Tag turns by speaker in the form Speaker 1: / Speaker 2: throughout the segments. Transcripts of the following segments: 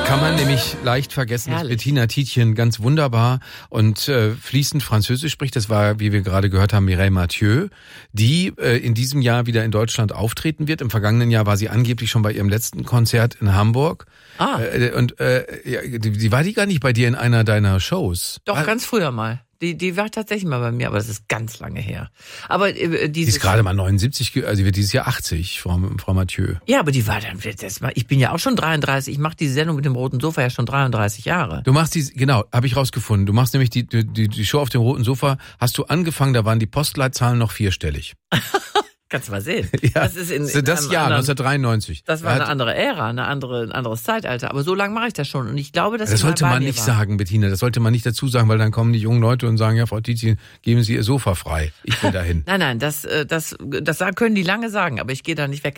Speaker 1: Kann man nämlich leicht vergessen, dass Bettina Tietjen ganz wunderbar und fließend Französisch spricht. Das war, wie wir gerade gehört haben, Mireille Mathieu, die in diesem Jahr wieder in Deutschland auftreten wird. Im vergangenen Jahr war sie angeblich schon bei ihrem letzten Konzert in Hamburg. Die war die gar nicht bei dir in einer deiner Shows?
Speaker 2: Doch, ganz früher mal. Die war tatsächlich mal bei mir, aber das ist ganz lange her. Aber
Speaker 1: die ist gerade mal 79, also sie wird dieses Jahr 80, Frau Mathieu.
Speaker 2: Ja, aber die war dann das mal. Ich bin ja auch schon 33. Ich mache die Sendung mit dem roten Sofa ja schon 33 Jahre.
Speaker 1: Du machst genau, habe ich rausgefunden. Du machst nämlich die Show auf dem roten Sofa. Hast du angefangen? Da waren die Postleitzahlen noch 4-stellig.
Speaker 2: Kannst du mal sehen.
Speaker 1: Ja, das ist das Jahr 1993.
Speaker 2: Das war eine andere Ära, ein anderes Zeitalter. Aber so lange mache ich das schon. Und ich glaube, dass
Speaker 1: das sollte man nicht sagen, Bettina. Das sollte man nicht dazu sagen, weil dann kommen die jungen Leute und sagen, ja, Frau Tietjen, geben Sie Ihr Sofa frei. Ich will dahin.
Speaker 2: Nein, das können die lange sagen, aber ich gehe da nicht weg.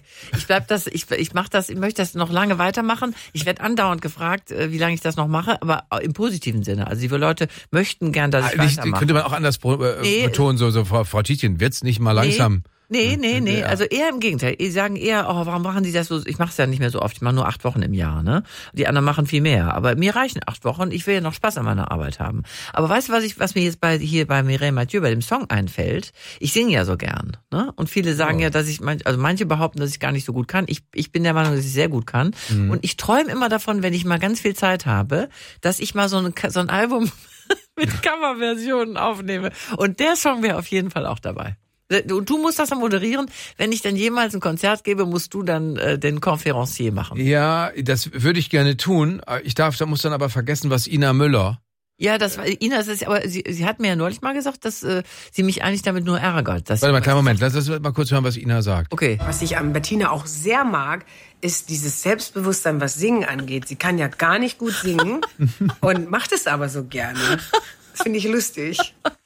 Speaker 2: Ich möchte das noch lange weitermachen. Ich werde andauernd gefragt, wie lange ich das noch mache, aber im positiven Sinne. Also die Leute möchten gern, dass ich weitermache.
Speaker 1: Könnte man auch anders betonen, so Frau Tietjen, wird's nicht mal langsam...
Speaker 2: Nee. Also eher im Gegenteil. Die sagen eher, warum machen die das so? Ich mache es ja nicht mehr so oft. Ich mache nur 8 Wochen im Jahr, ne? Die anderen machen viel mehr. Aber mir reichen 8 Wochen. Ich will ja noch Spaß an meiner Arbeit haben. Aber weißt du, was mir jetzt hier bei Mireille Mathieu bei dem Song einfällt? Ich singe ja so gern, ne? Und viele sagen ja, dass manche behaupten, dass ich gar nicht so gut kann. Ich bin der Meinung, dass ich sehr gut kann. Und ich träume immer davon, wenn ich mal ganz viel Zeit habe, dass ich mal so ein Album mit Coverversionen aufnehme. Und der Song wäre auf jeden Fall auch dabei. Und du musst das dann moderieren. Wenn ich dann jemals ein Konzert gebe, musst du dann den Conférencier machen.
Speaker 1: Ja, das würde ich gerne tun. Muss dann aber vergessen, was Ina Müller...
Speaker 2: Ja, Ina, aber sie hat mir ja neulich mal gesagt, dass sie mich eigentlich damit nur ärgert.
Speaker 1: Warte mal, kleinen Moment, lass uns mal kurz hören, was Ina sagt.
Speaker 2: Okay.
Speaker 3: Was ich an Bettina auch sehr mag, ist dieses Selbstbewusstsein, was Singen angeht. Sie kann ja gar nicht gut singen und macht es aber so gerne. Das finde ich lustig.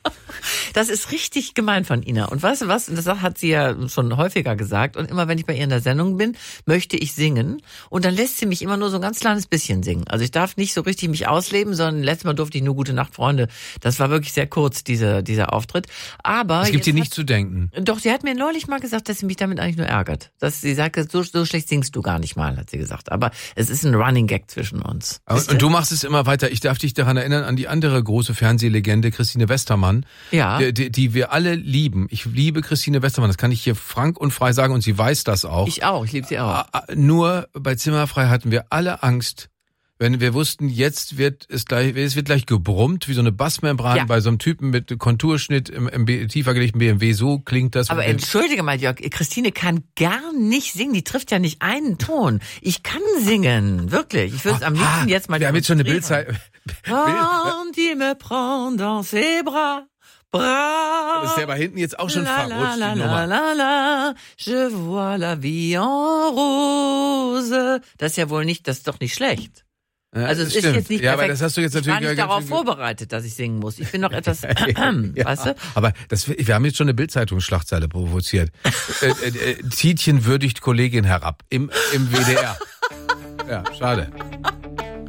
Speaker 2: Das ist richtig gemein von Ina. Und weißt du was? Das hat sie ja schon häufiger gesagt. Und immer wenn ich bei ihr in der Sendung bin, möchte ich singen. Und dann lässt sie mich immer nur so ein ganz kleines bisschen singen. Also ich darf nicht so richtig mich ausleben, sondern letztes Mal durfte ich nur Gute Nacht, Freunde. Das war wirklich sehr kurz, dieser Auftritt. Aber
Speaker 1: es gibt ihr nicht zu denken.
Speaker 2: Doch, sie hat mir neulich mal gesagt, dass sie mich damit eigentlich nur ärgert. Dass sie sagt, so schlecht singst du gar nicht mal, hat sie gesagt. Aber es ist ein Running Gag zwischen uns.
Speaker 1: Und du machst es immer weiter. Ich darf dich daran erinnern, an die andere große Fernsehlegende, Christine Westermann.
Speaker 2: Ja.
Speaker 1: Die wir alle lieben. Ich liebe Christine Westermann, das kann ich hier frank und frei sagen und sie weiß das auch.
Speaker 2: Ich auch, ich liebe sie auch.
Speaker 1: Nur bei Zimmerfrei hatten wir alle Angst, wenn wir wussten, jetzt wird es wird gleich gebrummt, wie so eine Bassmembran bei so einem Typen mit Konturschnitt im tiefer gelegten BMW, so klingt das.
Speaker 2: Aber entschuldige mal, Jörg, Christine kann gar nicht singen, die trifft ja nicht einen Ton. Ich kann singen, wirklich. Ich würde es am liebsten jetzt mal...
Speaker 1: Wir haben jetzt schon eine Bildzeit...
Speaker 2: Und il me prend dans ses bras.
Speaker 1: Das ist ja aber hinten jetzt auch schon verrutscht, die Nummer.
Speaker 2: Je vois la vie en rose. Das ist ja wohl nicht, das ist doch nicht schlecht.
Speaker 1: Ja,
Speaker 2: also es
Speaker 1: stimmt.
Speaker 2: ist jetzt nicht perfekt.
Speaker 1: Ja, aber das hast du jetzt natürlich
Speaker 2: ich war nicht darauf vorbereitet, dass ich singen muss. Ich bin noch etwas, weißt du?
Speaker 1: Aber wir haben jetzt schon eine Bild-Zeitung-Schlagzeile provoziert. Tietjen würdigt Kollegin herab im WDR. Ja, schade.